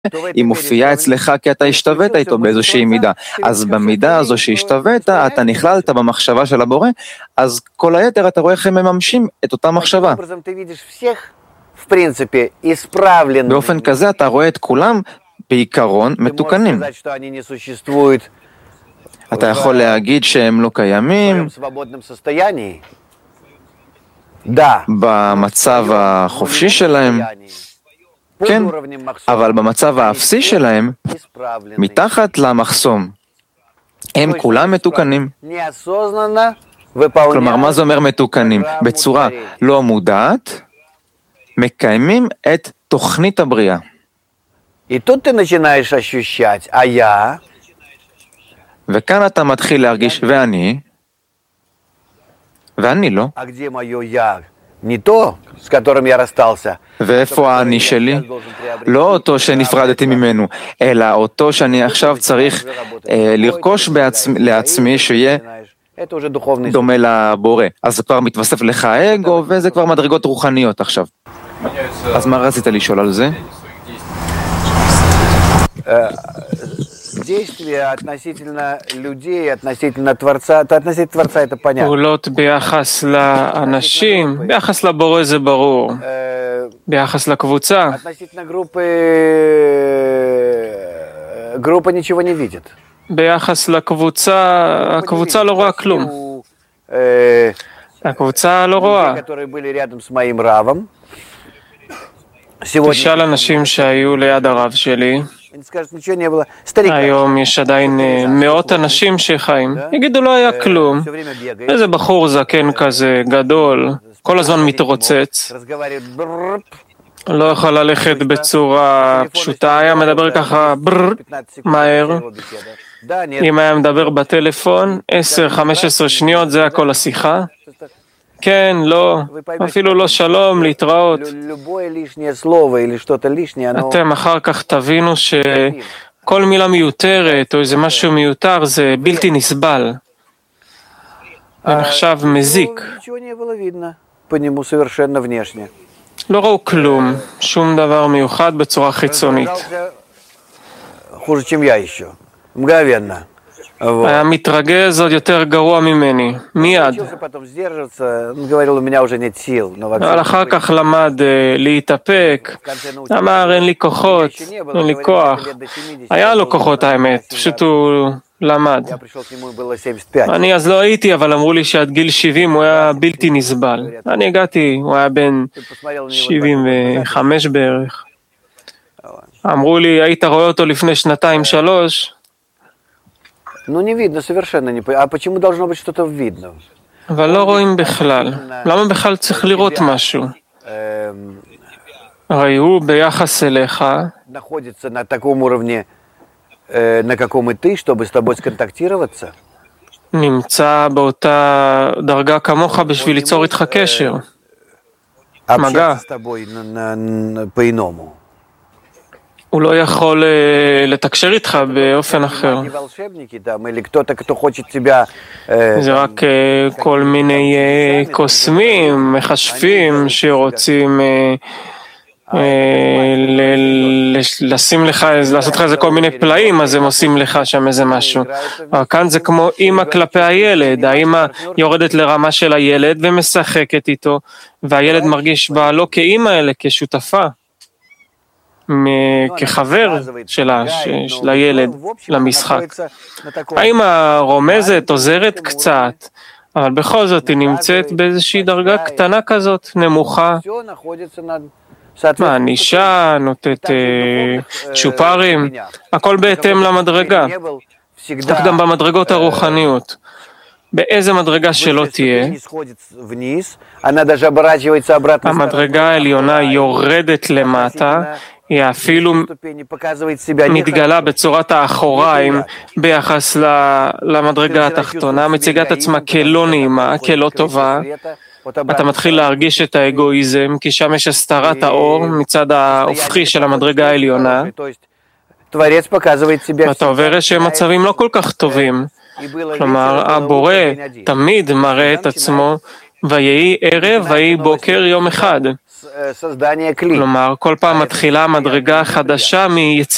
היא מופיעה אצלך כי אתה השתווית איתו באיזושהי מידה. אז במידה הזו שהשתווית, אתה נכללת במחשבה של הבורא, אז כל היתר אתה רואה איך הם מממשים את אותה מחשבה. באופן כזה אתה רואה את כולם בעיקרון מתוקנים. אתה יכול להגיד שהם לא קיימים במצב החופשי שלהם, כן, אבל במצב האפסי שלהם, מתחת למחסום, הם כולם מתוקנים. כלומר, מה זה אומר מתוקנים? בצורה לא מודעת, מקיימים את תוכנית הבריאה. וכאן אתה מתחיל להרגיש, ואני לא. ואיפה האני שלי? לא אותו שנפרדתי ממנו, אלא אותו שאני עכשיו צריך לרכוש לעצמי שיהיה דומה לבורא. אז זה כבר מתווסף לך האגו, וזה כבר מדרגות רוחניות עכשיו. אז מה רצית לשאול על זה? פעולות ביחס לאנשים, ביחס לבורא זה ברור. ביחס לקבוצה. ביחס לקבוצה, הקבוצה לא רואה כלום. הקבוצה לא רואה. תשאל אנשים שהיו ליד הרב שלי, היום יש עדיין מאות אנשים שחיים, יגידו לא היה כלום, איזה בחור זקן כזה גדול, כל הזמן מתרוצץ, לא יכול ללכת בצורה פשוטה, היה מדבר ככה מהר, אם היה מדבר בטלפון 10-15 שניות זה הכל השיחה, כן, לא, אפילו לא שלום, להתראות. אתם אחר כך תבינו שכל מילה מיותרת או איזה משהו מיותר זה בלתי נסבל. זה נחשב מזיק. לא ראו כלום, שום דבר מיוחד בצורה חיצונית. היה מתרגז עוד יותר גרוע ממני, מיד. אבל אחר כך למד להתאפק, אמר אין לי כוחות, אין לי כוח. היה לו כוחות האמת, פשוט הוא למד. אני אז לא הייתי, אבל אמרו לי שעד גיל 70 הוא היה בלתי נסבל. אני הגעתי, הוא היה בן 75 בערך. אמרו לי, היית רואה אותו לפני 2-3, Ну не видно совершенно, а почему должно быть что-то видно? אבל לא רואים בכלל. למה בכלל צריך לראות משהו? הרי הוא ביחס אליך находится на таком уровне, на каком и ты, чтобы с тобой сконтактироваться. נמצא באותה דרגה כמוך בשביל ליצור איתך קשר. מגע. Общаться с тобой по-иному. הוא לא יכול לתקשר איתך באופן אחר. זה רק כל מיני קוסמים, מחשבים שרוצים לשים לך, לעשות לך איזה כל מיני פלאים, אז הם עושים לך שם איזה משהו. כאן זה כמו אמא כלפי הילד, האמא יורדת לרמה של הילד ומשחקת איתו, והילד מרגיש בה לא כאמא אלא כשותפה. כחבר של הילד למשחק. האמא רומזת, עוזרת קצת, אבל בכל זאת היא נמצאת באיזושהי דרגה קטנה כזאת, נמוכה. מענישה, נותנת צ'ופרים, הכל בהתאם למדרגה. כך גם במדרגות הרוחניות. באיזה מדרגה שלא תהיה, המדרגה העליונה יורדת למטה, היא אפילו מתגלה בצורת האחוריים ביחס למדרגה התחתונה, מציגה את עצמה כלא נעימה, כלא טובה. אתה מתחיל להרגיש את האגואיזם, כי שם יש הסתרת האור מצד ההופכי של המדרגה העליונה. ואתה עובר שהם מצבים לא כל כך טובים. כלומר, הבורא תמיד מראה את עצמו, ויהי ערב, ויהי בוקר יום אחד. כלומר, כל פעם מתחילה מדרגה חדשה מיצירה.